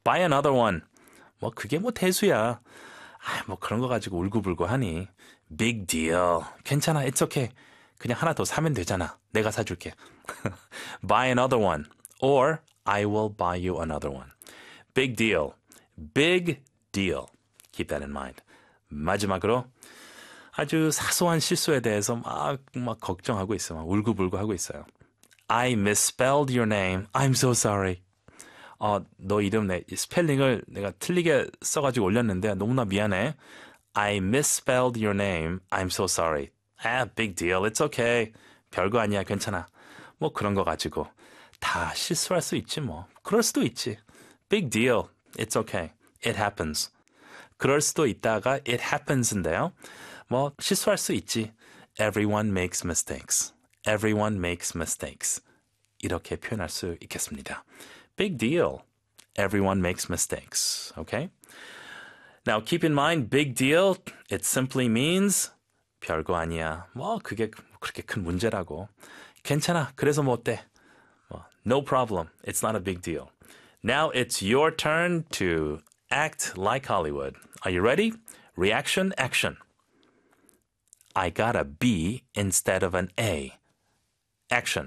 Buy another one. 뭐 그게 뭐 대수야. 뭐 그런 거 가지고 울고불고 하니. Big deal. 괜찮아. It's okay. 그냥 하나 더 사면 되잖아. 내가 사줄게. Buy another one. Or I will buy you another one. Big deal. Big deal. Keep that in mind. 마지막으로 아주 사소한 실수에 대해서 막 걱정하고 있어. 막 울고불고 하고 있어요. I misspelled your name. I'm so sorry. 너 이름 스펠링을 내가 틀리게 써가지고 올렸는데 너무나 미안해. I misspelled your name. I'm so sorry. Big deal. It's okay. 별거 아니야. 괜찮아. 뭐 그런 거 가지고 다 실수할 수 있지 뭐. 그럴 수도 있지. Big deal. It's okay. It happens. 그럴 수도 있다가 it happens인데요. 뭐 실수할 수 있지. Everyone makes mistakes. Everyone makes mistakes. 이렇게 표현할 수 있겠습니다. Big deal. Everyone makes mistakes. Okay? Now keep in mind, big deal, it simply means 별거 아니야. 뭐 그게 그렇게 큰 문제라고. 괜찮아. 그래서 뭐 어때? No problem. It's not a big deal. Now it's your turn to act like Hollywood. Are you ready? Reaction, action. I got a B instead of an A. Action.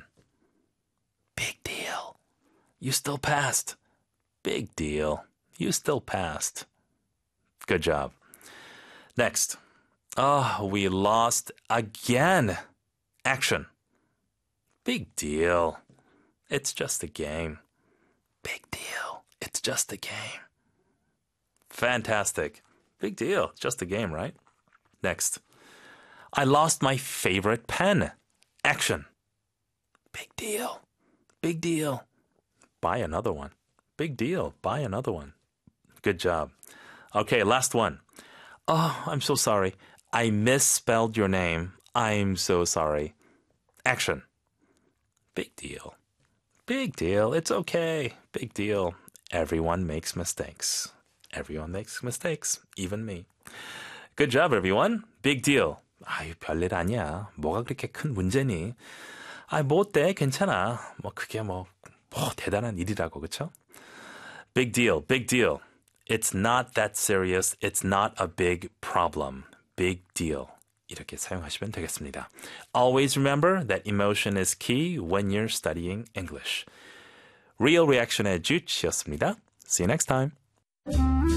Big deal. You still passed. Big deal. You still passed. Good job. Next. We lost again. Action. Big deal. It's just a game. Big deal. It's just a game. Fantastic. Big deal. Just a game, right? Next. I lost my favorite pen. Action. Big deal. Big deal. Buy another one. Big deal. Buy another one. Good job. Okay, last one. I'm so sorry. I misspelled your name. I'm so sorry. Action. Big deal. Big deal. It's okay. Big deal. Everyone makes mistakes. Everyone makes mistakes. Even me. Good job, everyone. Big deal. 별일 아니야. 뭐가 그렇게 큰 문제니? 뭐 어때? 괜찮아. 뭐 그게 뭐 대단한 일이라고, 그쵸? Big deal. Big deal. It's not that serious. It's not a big problem. Big deal. 이렇게 사용하시면 되겠습니다. Always remember that emotion is key when you're studying English. Real Reaction의 주치였습니다. See you next time.